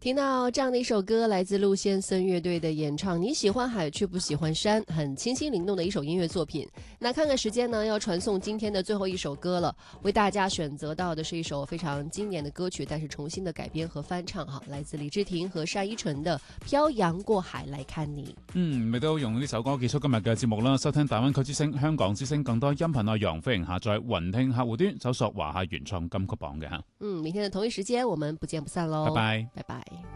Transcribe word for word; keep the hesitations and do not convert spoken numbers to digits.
听到这样的一首歌，来自陆先森乐队的演唱，你喜欢海却不喜欢山，很清新灵动的一首音乐作品。那看看时间呢，要传送今天的最后一首歌了，为大家选择到的是一首非常经典的歌曲，但是重新的改编和翻唱哈，来自李治廷和单依纯的《漂洋過海來看你》。 嗯，亦都用呢首歌結束今日嘅節目啦。收聽大灣區之聲、香港之聲更多音頻內容，歡迎下載雲聽客戶端搜索華夏原創金曲榜嘅吓。 嗯，明天的同一時間，我們不見不散嘍。 拜拜， 拜拜。